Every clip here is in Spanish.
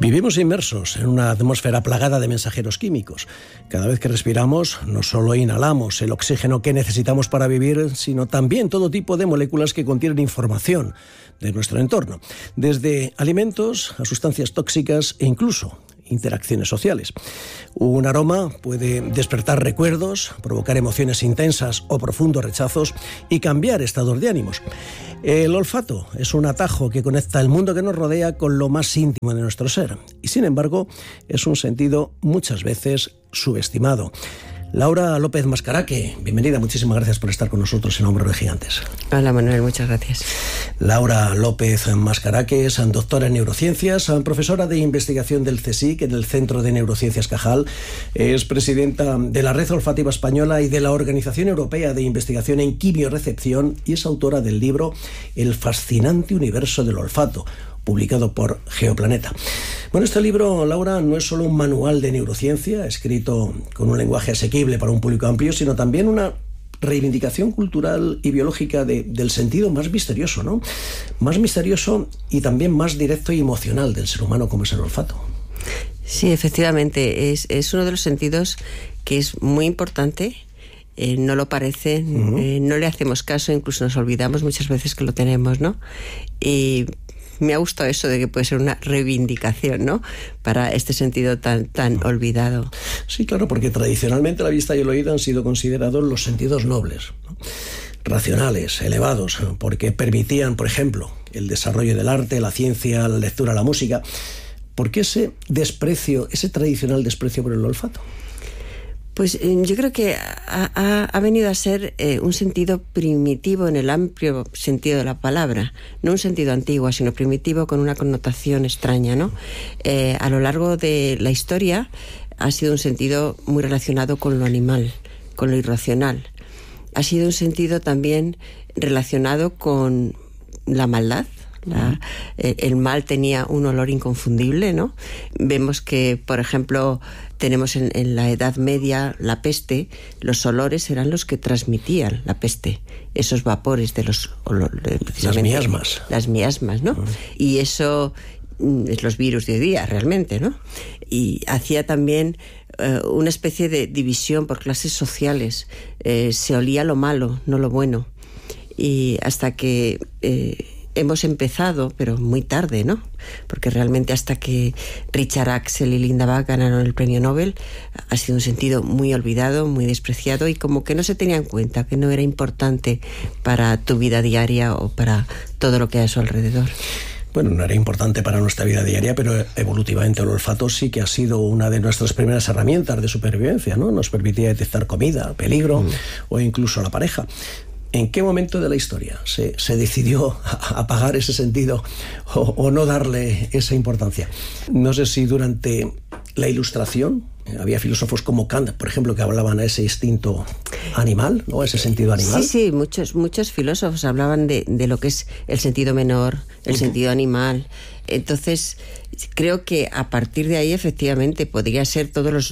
Vivimos inmersos en una atmósfera plagada de mensajeros químicos. Cada vez que respiramos, no solo inhalamos el oxígeno que necesitamos para vivir, sino también todo tipo de moléculas que contienen información de nuestro entorno, desde alimentos a sustancias tóxicas e incluso interacciones sociales. Un aroma puede despertar recuerdos, provocar emociones intensas o profundos rechazos y cambiar estados de ánimos. El olfato es un atajo que conecta el mundo que nos rodea con lo más íntimo de nuestro ser y, sin embargo, es un sentido muchas veces subestimado. Laura López Mascaraque, bienvenida, muchísimas gracias por estar con nosotros en Hombros de Gigantes. Hola Manuel, muchas gracias. Laura López Mascaraque es doctora en neurociencias, profesora de investigación del CSIC, en el Centro de Neurociencias Cajal, es presidenta de la Red Olfativa Española y de la Organización Europea de Investigación en Quimiorrecepción y es autora del libro El fascinante universo del olfato, publicado por Geoplaneta. Bueno, este libro, Laura, no es solo un manual de neurociencia escrito con un lenguaje asequible para un público amplio, sino también una reivindicación cultural y biológica del sentido más misterioso, ¿no? Más misterioso y también más directo y emocional del ser humano, como es el olfato. Sí, efectivamente, es uno de los sentidos que es muy importante. No lo parece, no le hacemos caso, incluso nos olvidamos muchas veces que lo tenemos, ¿no? Y me ha gustado eso de que puede ser una reivindicación, ¿no?, para este sentido tan olvidado. Sí, claro, porque tradicionalmente la vista y el oído han sido considerados los sentidos nobles, ¿no?, racionales, elevados, porque permitían, por ejemplo, el desarrollo del arte, la ciencia, la lectura, la música. ¿Por qué ese desprecio, ese tradicional desprecio por el olfato? Pues yo creo que ha venido a ser un sentido primitivo en el amplio sentido de la palabra, no un sentido antiguo, sino primitivo con una connotación extraña, ¿no? A lo largo de la historia ha sido un sentido muy relacionado con lo animal, con lo irracional. Ha sido un sentido también relacionado con la maldad. El mal tenía un olor inconfundible, ¿no? Vemos que, por ejemplo, tenemos en la Edad Media la peste, los olores eran los que transmitían la peste, esos vapores de los olores, las miasmas. Las miasmas, ¿no? Y eso es los virus de hoy día, realmente, ¿no? Y hacía también una especie de división por clases sociales. Se olía lo malo, no lo bueno. Y hasta que hemos empezado, pero muy tarde, ¿no? Porque realmente hasta que Richard Axel y Linda Bach ganaron el premio Nobel ha sido un sentido muy olvidado, muy despreciado y como que no se tenía en cuenta, que no era importante para tu vida diaria o para todo lo que hay a su alrededor. Bueno, no era importante para nuestra vida diaria, pero evolutivamente el olfato sí que ha sido una de nuestras primeras herramientas de supervivencia, ¿no? Nos permitía detectar comida, peligro o incluso la pareja. ¿En qué momento de la historia se decidió apagar ese sentido o no darle esa importancia? No sé si durante la Ilustración había filósofos como Kant, por ejemplo, que hablaban a ese instinto animal, ¿no?, ese sentido animal. Sí, muchos filósofos hablaban de lo que es el sentido menor, el sentido animal. Entonces, creo que a partir de ahí, efectivamente, podría ser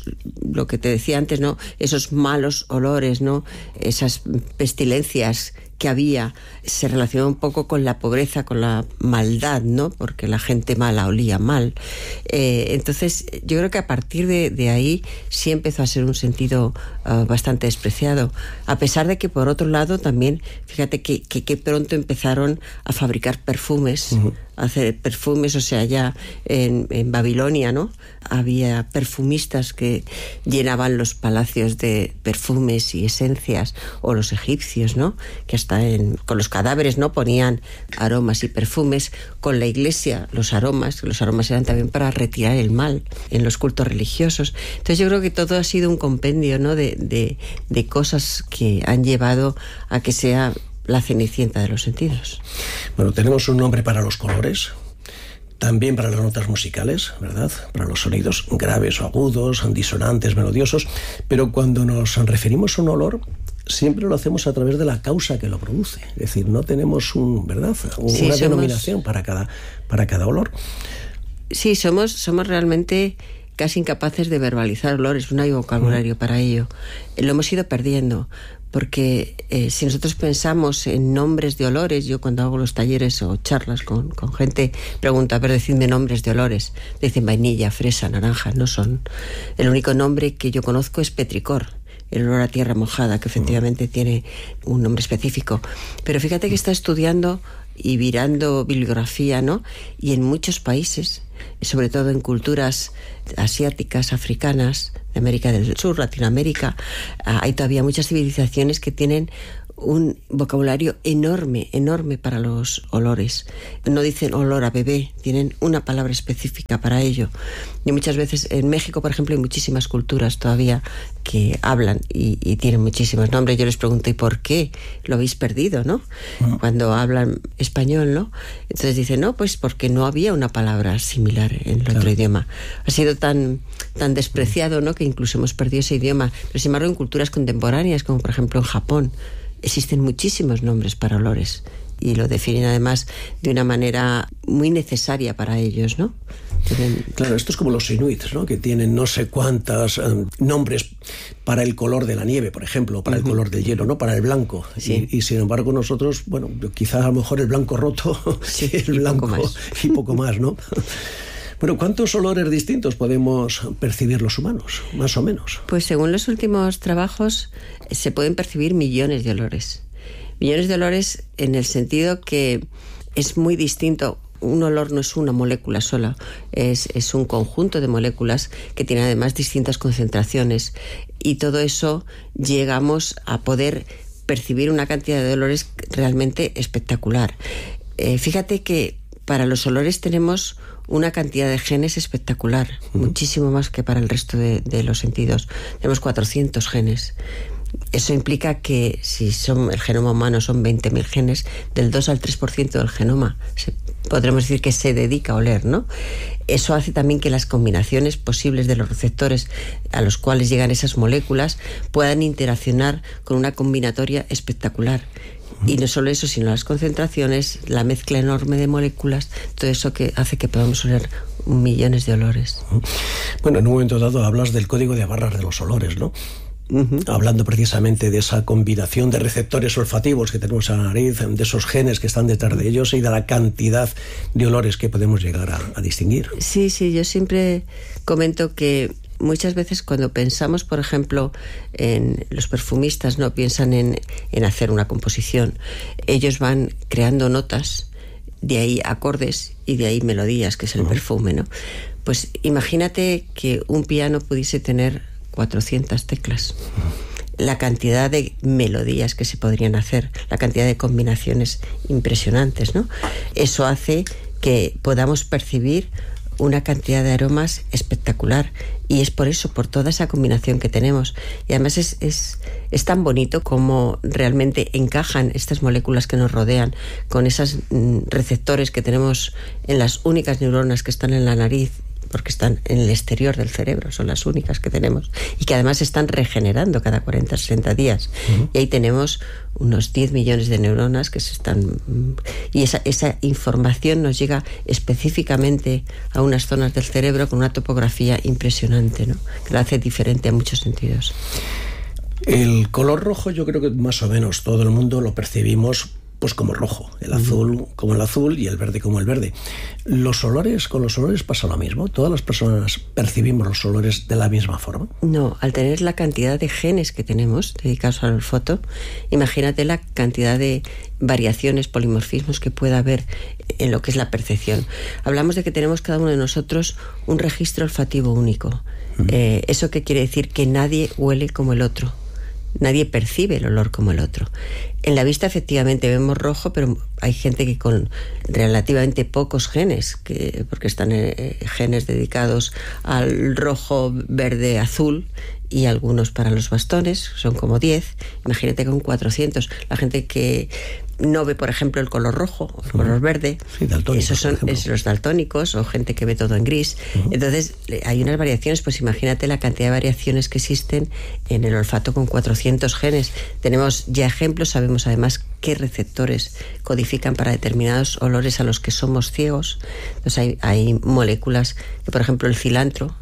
lo que te decía antes, ¿no?, esos malos olores, ¿no?, esas pestilencias que había, se relacionó un poco con la pobreza, con la maldad, ¿no?, porque la gente mala olía mal. Entonces, yo creo que a partir de ahí sí empezó a ser un sentido bastante despreciado, a pesar de que, por otro lado, también, fíjate que pronto empezaron a fabricar perfumes, a hacer perfumes, o sea, ya en Babilonia, ¿no?, había perfumistas que llenaban los palacios de perfumes y esencias, o los egipcios, ¿no?, que hasta con los cadáveres, ¿no?, ponían aromas y perfumes. Con la iglesia, los aromas eran también para retirar el mal en los cultos religiosos. Entonces yo creo que todo ha sido un compendio, ¿no?, de cosas que han llevado a que sea la cenicienta de los sentidos. Bueno, tenemos un nombre para los colores, también para las notas musicales, ¿verdad?, para los sonidos graves o agudos, disonantes, melodiosos, pero cuando nos referimos a un olor, siempre lo hacemos a través de la causa que lo produce. Es decir, no tenemos una denominación para cada olor. Sí, somos realmente casi incapaces de verbalizar olores, no hay vocabulario para ello. Lo hemos ido perdiendo, porque si nosotros pensamos en nombres de olores, yo cuando hago los talleres o charlas con gente, pregunto, a ver, decidme nombres de olores. Dicen vainilla, fresa, naranja, no son. El único nombre que yo conozco es petricor, el olor a tierra mojada, que efectivamente tiene un nombre específico. Pero fíjate que está estudiando y mirando bibliografía, ¿no? Y en muchos países, sobre todo en culturas asiáticas, africanas, de América del Sur, Latinoamérica, hay todavía muchas civilizaciones que tienen un vocabulario enorme para los olores. No dicen olor a bebé, tienen una palabra específica para ello. Y muchas veces en México, por ejemplo, hay muchísimas culturas todavía que hablan y tienen muchísimos nombres. Yo les pregunto, ¿y por qué lo habéis perdido, no? Cuando hablan español, ¿no? Entonces dicen, no, pues porque no había una palabra similar en el otro idioma. Ha sido tan despreciado, ¿no?, que incluso hemos perdido ese idioma. Pero sin embargo, en culturas contemporáneas, como por ejemplo en Japón, existen muchísimos nombres para olores y lo definen además de una manera muy necesaria para ellos, ¿no? Claro, esto es como los inuits, ¿no?, que tienen no sé cuántos nombres para el color de la nieve, por ejemplo, para el color del hielo, ¿no?, para el blanco. Sí. Y sin embargo nosotros, bueno, quizás a lo mejor el blanco roto, sí, el blanco y poco más, ¿no? Bueno, ¿cuántos olores distintos podemos percibir los humanos, más o menos? Pues según los últimos trabajos se pueden percibir millones de olores. Millones de olores en el sentido que es muy distinto. Un olor no es una molécula sola, es un conjunto de moléculas que tienen además distintas concentraciones. Y todo eso llegamos a poder percibir una cantidad de olores realmente espectacular. Fíjate que para los olores tenemos una cantidad de genes espectacular, muchísimo más que para el resto de los sentidos. Tenemos 400 genes. Eso implica que si el genoma humano son 20.000 genes, del 2 al 3% del genoma podremos decir que se dedica a oler, ¿no? Eso hace también que las combinaciones posibles de los receptores a los cuales llegan esas moléculas puedan interaccionar con una combinatoria espectacular. Y no solo eso, sino las concentraciones, la mezcla enorme de moléculas, todo eso que hace que podamos oler millones de olores. Bueno, en un momento dado hablas del código de barras de los olores, ¿no? Hablando precisamente de esa combinación de receptores olfativos que tenemos en la nariz, de esos genes que están detrás de ellos y de la cantidad de olores que podemos llegar a distinguir. Sí, yo siempre comento que muchas veces cuando pensamos, por ejemplo, en los perfumistas, no piensan en hacer una composición. Ellos van creando notas, de ahí acordes y de ahí melodías, que es el perfume, ¿no? Pues imagínate que un piano pudiese tener 400 teclas. La cantidad de melodías que se podrían hacer, la cantidad de combinaciones impresionantes, ¿no? Eso hace que podamos percibir una cantidad de aromas espectacular, y es por eso, por toda esa combinación que tenemos. Y además es tan bonito como realmente encajan estas moléculas que nos rodean con esos receptores que tenemos en las únicas neuronas que están en la nariz, porque están en el exterior del cerebro, son las únicas que tenemos, y que además están regenerando cada 40 o 60 días. Y ahí tenemos unos 10 millones de neuronas que se están... Y esa información nos llega específicamente a unas zonas del cerebro con una topografía impresionante, ¿no?, que la hace diferente en muchos sentidos. El color rojo yo creo que más o menos todo el mundo lo percibimos pues como rojo, el azul como el azul y el verde como el verde. Con los olores pasa lo mismo. ¿Todas las personas percibimos los olores de la misma forma? No, al tener la cantidad de genes que tenemos dedicados al olfato, imagínate la cantidad de variaciones, polimorfismos que pueda haber en lo que es la percepción. Hablamos de que tenemos cada uno de nosotros un registro olfativo único. ¿Eso qué quiere decir? Que nadie huele como el otro. Nadie percibe el olor como el otro. En la vista efectivamente vemos rojo, pero hay gente que con relativamente pocos genes, porque están genes dedicados al rojo, verde, azul, y algunos para los bastones, son como 10. Imagínate con 400. La gente que no ve, por ejemplo, el color rojo o el color verde, sí, esos son los daltónicos, o gente que ve todo en gris. Entonces hay unas variaciones, pues imagínate la cantidad de variaciones que existen en el olfato con 400 genes. Tenemos ya ejemplos, sabemos además qué receptores codifican para determinados olores a los que somos ciegos. Entonces hay moléculas que, por ejemplo, el cilantro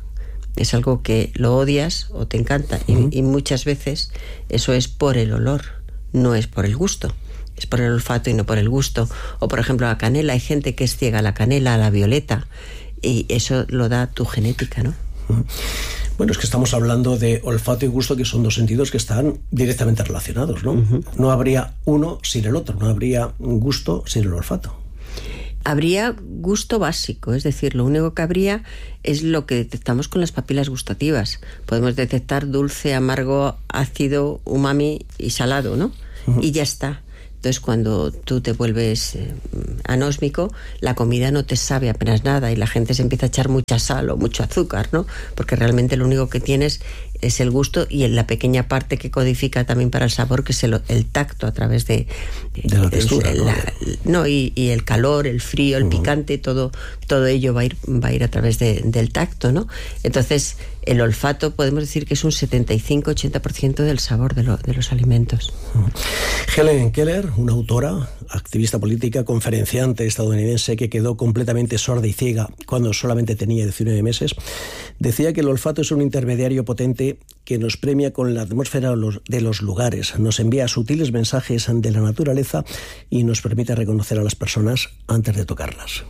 Es algo que lo odias o te encanta. Y muchas veces eso es por el olor, no es por el gusto. Es por el olfato y no por el gusto. O, por ejemplo, la canela. Hay gente que es ciega a la canela, a la violeta. Y eso lo da tu genética, ¿no? Bueno, es que estamos hablando de olfato y gusto, que son dos sentidos que están directamente relacionados, ¿no? No habría uno sin el otro, no habría gusto sin el olfato. Habría gusto básico, es decir, lo único que habría es lo que detectamos con las papilas gustativas. Podemos detectar dulce, amargo, ácido, umami y salado, ¿no? Y ya está. Entonces, cuando tú te vuelves anósmico, la comida no te sabe apenas nada y la gente se empieza a echar mucha sal o mucho azúcar, ¿no? Porque realmente lo único que tienes es el gusto y la pequeña parte que codifica también para el sabor, que es el tacto a través de la textura, ¿no? Y el calor, el frío, el picante, todo ello va a ir a través del tacto, ¿no? Entonces, el olfato podemos decir que es un 75-80% del sabor de los alimentos. Helen Keller, una autora, activista política, conferenciante estadounidense que quedó completamente sorda y ciega cuando solamente tenía 19 meses, decía que el olfato es un intermediario potente que nos premia con la atmósfera de los lugares, nos envía sutiles mensajes de la naturaleza y nos permite reconocer a las personas antes de tocarlas.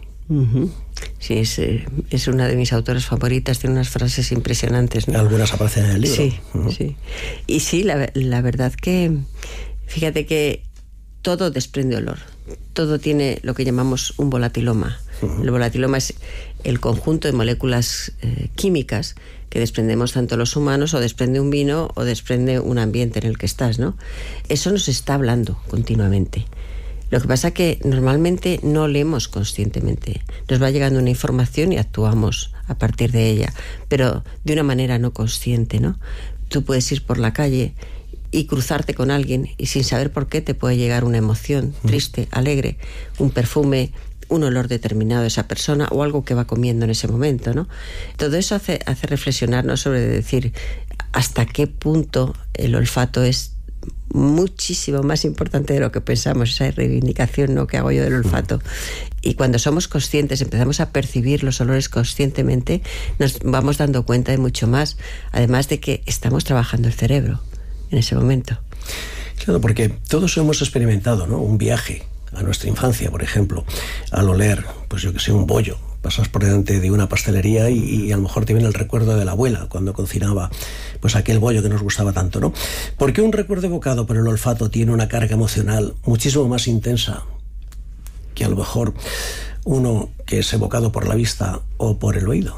Sí, es una de mis autoras favoritas, tiene unas frases impresionantes, ¿no? Algunas aparecen en el libro. Sí, sí. Y sí, la verdad que, fíjate que todo desprende olor, todo tiene lo que llamamos un volatiloma. El volatiloma es el conjunto de moléculas químicas que desprendemos tanto los humanos, o desprende un vino o desprende un ambiente en el que estás, ¿no? Eso nos está hablando continuamente. Lo que pasa es que normalmente no leemos conscientemente. Nos va llegando una información y actuamos a partir de ella, pero de una manera no consciente, ¿no? Tú puedes ir por la calle y cruzarte con alguien y sin saber por qué te puede llegar una emoción triste, alegre, un perfume, un olor determinado de esa persona o algo que va comiendo en ese momento, ¿no? Todo eso hace reflexionarnos sobre decir hasta qué punto el olfato es muchísimo más importante de lo que pensamos, esa reivindicación, ¿no?, que hago yo del olfato. Y cuando somos conscientes, empezamos a percibir los olores conscientemente, nos vamos dando cuenta de mucho más, además de que estamos trabajando el cerebro en ese momento. Claro, porque todos hemos experimentado, ¿no?, un viaje a nuestra infancia, por ejemplo, al oler, pues yo que sé, un bollo. Pasas por delante de una pastelería y a lo mejor te viene el recuerdo de la abuela cuando cocinaba pues aquel bollo que nos gustaba tanto, ¿no? Porque un recuerdo evocado por el olfato tiene una carga emocional muchísimo más intensa que a lo mejor uno que es evocado por la vista o por el oído.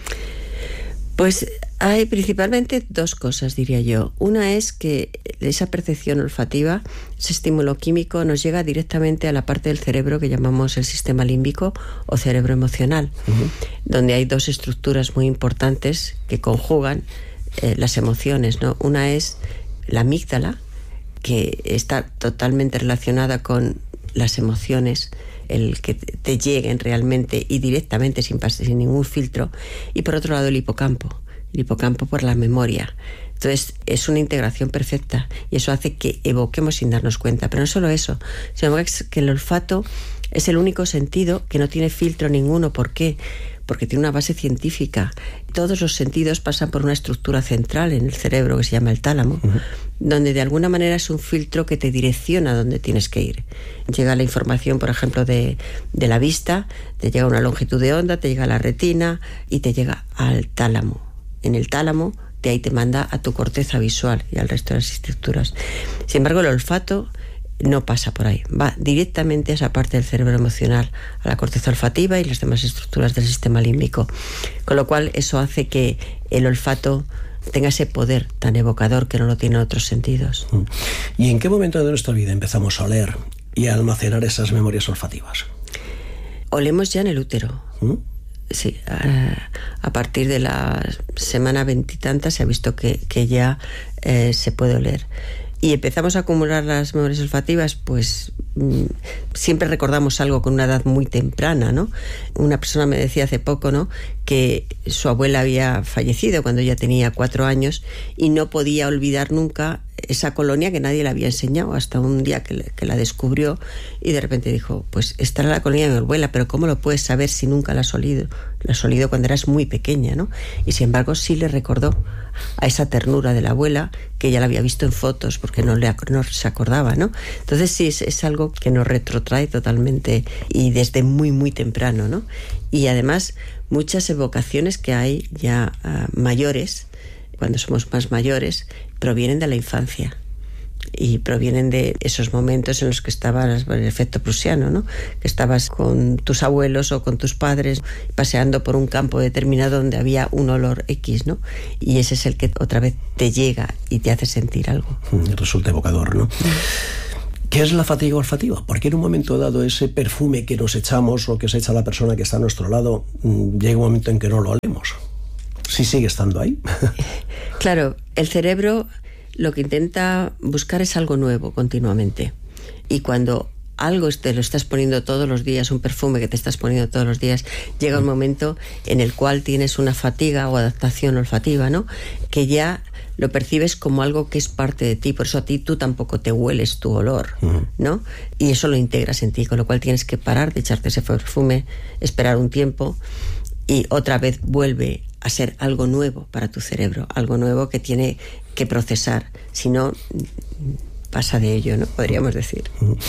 Pues hay principalmente dos cosas, diría yo. Una es que esa percepción olfativa, ese estímulo químico, nos llega directamente a la parte del cerebro que llamamos el sistema límbico o cerebro emocional, donde hay dos estructuras muy importantes que conjugan las emociones, ¿no? Una es la amígdala, que está totalmente relacionada con las emociones, el que te lleguen realmente y directamente sin ningún filtro, y por otro lado el hipocampo por la memoria. Entonces es una integración perfecta y eso hace que evoquemos sin darnos cuenta. Pero no solo eso, sino que el olfato es el único sentido que no tiene filtro ninguno. ¿Por qué? Porque tiene una base científica. Todos los sentidos pasan por una estructura central en el cerebro que se llama el tálamo, donde de alguna manera es un filtro que te direcciona a dónde tienes que ir. Llega la información, por ejemplo, de la vista, te llega una longitud de onda, te llega a la retina y te llega al tálamo. En el tálamo, de ahí te manda a tu corteza visual y al resto de las estructuras. Sin embargo, el olfato no pasa por ahí, va directamente a esa parte del cerebro emocional, a la corteza olfativa y las demás estructuras del sistema límbico. Con lo cual, eso hace que el olfato tenga ese poder tan evocador que no lo tienen otros sentidos. ¿Y en qué momento de nuestra vida empezamos a oler y a almacenar esas memorias olfativas? Olemos ya en el útero. Sí, a partir de la semana 20 y tantas se ha visto que ya se puede oler. Y empezamos a acumular las memorias olfativas, pues siempre recordamos algo con una edad muy temprana, ¿no? Una persona me decía hace poco, ¿no?, que su abuela había fallecido cuando ella tenía 4 años y no podía olvidar nunca esa colonia que nadie le había enseñado hasta un día que la descubrió, y de repente dijo, pues esta era la colonia de mi abuela, pero ¿cómo lo puedes saber si nunca la has olido? La has olido cuando eras muy pequeña, ¿no? Y sin embargo sí le recordó a esa ternura de la abuela, que ella la había visto en fotos porque no se acordaba, ¿no? Entonces sí, es algo que nos retrotrae totalmente y desde muy muy temprano, ¿no? Y además muchas evocaciones que hay ya mayores, cuando somos más mayores, provienen de la infancia y provienen de esos momentos en los que estabas, el efecto prusiano, ¿no? Que estabas con tus abuelos o con tus padres paseando por un campo determinado donde había un olor X, ¿no? Y ese es el que otra vez te llega y te hace sentir algo. Resulta evocador, ¿no? ¿Qué es la fatiga olfativa? Porque en un momento dado ese perfume que nos echamos o que se echa la persona que está a nuestro lado, llega un momento en que no lo olemos. ¿Sí sigue estando ahí? Claro, el cerebro lo que intenta buscar es algo nuevo continuamente. Y cuando algo te lo estás poniendo todos los días, un perfume que te estás poniendo todos los días, llega un momento en el cual tienes una fatiga o adaptación olfativa, ¿no? Que ya lo percibes como algo que es parte de ti, por eso a ti tú tampoco te hueles tu olor, ¿no? Y eso lo integras en ti, con lo cual tienes que parar de echarte ese perfume, esperar un tiempo y otra vez vuelve a ser algo nuevo para tu cerebro, algo nuevo que tiene que procesar, si no pasa de ello, ¿no? Podríamos decir.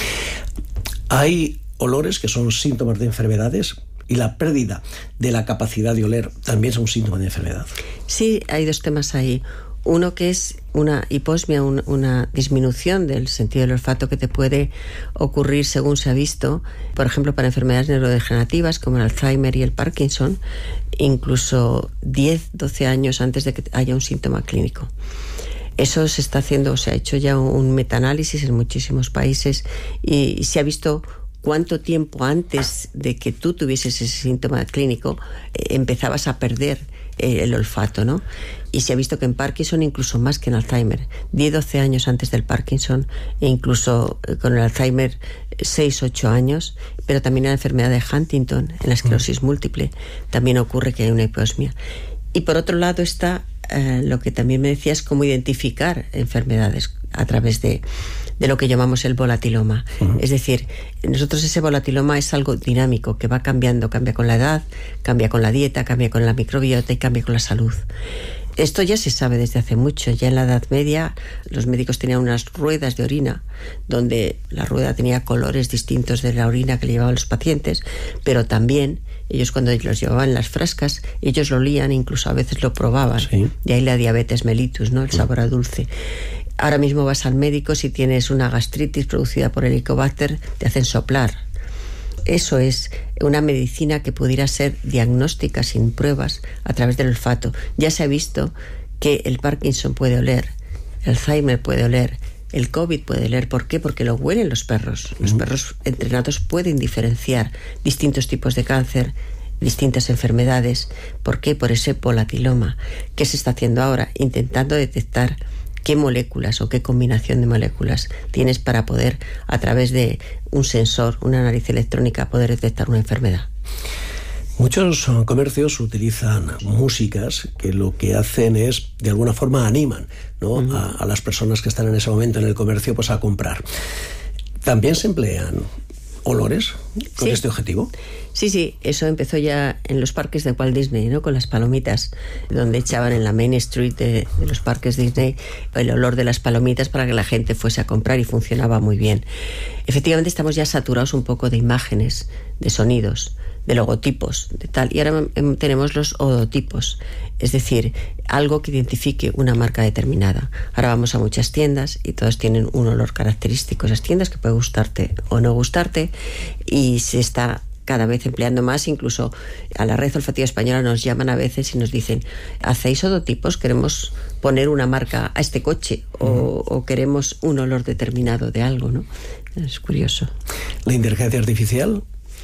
Hay olores que son síntomas de enfermedades y la pérdida de la capacidad de oler también es un síntoma de enfermedad. Sí, hay dos temas ahí. Uno que es una hiposmia, una disminución del sentido del olfato que te puede ocurrir según se ha visto, por ejemplo, para enfermedades neurodegenerativas como el Alzheimer y el Parkinson, incluso 10, 12 años antes de que haya un síntoma clínico. Eso se está haciendo, se ha hecho ya un metaanálisis en muchísimos países y se ha visto cuánto tiempo antes de que tú tuvieses ese síntoma clínico empezabas a perder el olfato, ¿no? Y se ha visto que en Parkinson incluso más que en Alzheimer, 10-12 años antes del Parkinson e incluso con el Alzheimer 6-8 años, pero también en la enfermedad de Huntington, en la esclerosis múltiple, también ocurre que hay una hiposmia. Y por otro lado está lo que también me decías, cómo identificar enfermedades a través de lo que llamamos el volatiloma. Es decir, nosotros ese volatiloma es algo dinámico, que va cambiando, cambia con la edad, cambia con la dieta, cambia con la microbiota y cambia con la salud. Esto ya se sabe desde hace mucho. Ya en la Edad Media los médicos tenían unas ruedas de orina donde la rueda tenía colores distintos de la orina que le llevaban los pacientes, pero también ellos cuando los llevaban en las frascas, ellos lo olían, incluso a veces lo probaban. Sí. De ahí la diabetes mellitus, ¿no? El sabor a dulce. Ahora mismo vas al médico, si tienes una gastritis producida por Helicobacter, te hacen soplar. Eso es una medicina que pudiera ser diagnóstica sin pruebas a través del olfato. Ya se ha visto que el Parkinson puede oler, el Alzheimer puede oler, el COVID puede oler. ¿Por qué? Porque lo huelen los perros. Los perros entrenados pueden diferenciar distintos tipos de cáncer, distintas enfermedades. ¿Por qué? Por ese volatiloma. ¿Qué se está haciendo ahora? Intentando detectar qué moléculas o qué combinación de moléculas tienes para poder, a través de un sensor, una nariz electrónica, poder detectar una enfermedad. Muchos comercios utilizan músicas que lo que hacen es, de alguna forma, animan, ¿no? a las personas que están en ese momento en el comercio, pues a comprar. ¿También se emplean olores con este objetivo? Sí, eso empezó ya en los parques de Walt Disney, ¿no? Con las palomitas, donde echaban en la Main Street de los parques Disney el olor de las palomitas para que la gente fuese a comprar, y funcionaba muy bien. Efectivamente estamos ya saturados un poco de imágenes, de sonidos, de logotipos, de tal, y ahora tenemos los odotipos, es decir, algo que identifique una marca determinada. Ahora vamos a muchas tiendas y todas tienen un olor característico, esas tiendas, que puede gustarte o no gustarte, y se está cada vez empleando más. Incluso a la Red Olfativa Española nos llaman a veces y nos dicen: ¿hacéis odotipos? Queremos poner una marca a este coche, o queremos un olor determinado de algo, ¿no? Es curioso. ¿La inteligencia artificial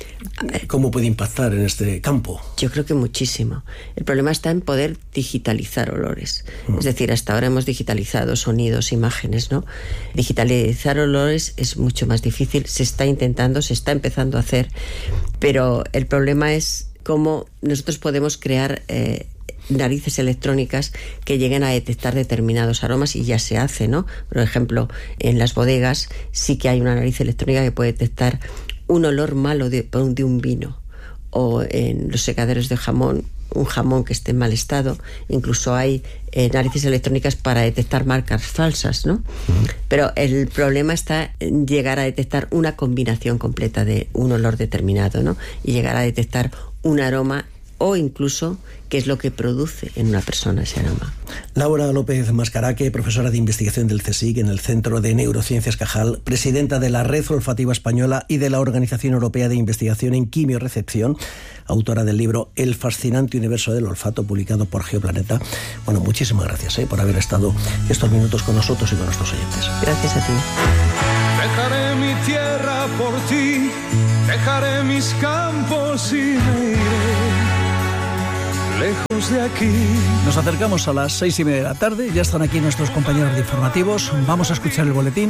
cómo puede impactar en este campo? Yo creo que muchísimo. El problema está en poder digitalizar olores. Es decir, hasta ahora hemos digitalizado sonidos, imágenes, ¿no? Digitalizar olores es mucho más difícil. Se está intentando, se está empezando a hacer, pero el problema es cómo nosotros podemos crear narices electrónicas que lleguen a detectar determinados aromas, y ya se hace, ¿no? Por ejemplo, en las bodegas sí que hay una nariz electrónica que puede detectar un olor malo de un vino, o en los secaderos de jamón, un jamón que esté en mal estado. Incluso hay narices electrónicas para detectar marcas falsas, ¿no? Pero el problema está en llegar a detectar una combinación completa de un olor determinado, ¿no? Y llegar a detectar un aroma, o incluso qué es lo que produce en una persona ese aroma. Laura López Mascaraque, profesora de investigación del CSIC en el Centro de Neurociencias Cajal, presidenta de la Red Olfativa Española y de la Organización Europea de Investigación en Quimiorrecepción, autora del libro El fascinante universo del olfato, publicado por Geoplaneta. Bueno, muchísimas gracias por haber estado estos minutos con nosotros y con nuestros oyentes. Gracias a ti. Dejaré mi tierra por ti, dejaré mis campos y me iré lejos de aquí. Nos acercamos a las 6:30 de la tarde, ya están aquí nuestros compañeros de informativos. Vamos a escuchar el boletín.